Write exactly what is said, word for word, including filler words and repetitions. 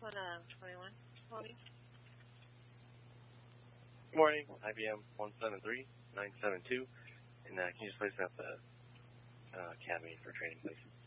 One uh, twenty-one. Morning. Good morning, I B M one seven three nine seven two, and uh, can you just place me at the uh, academy for training, please?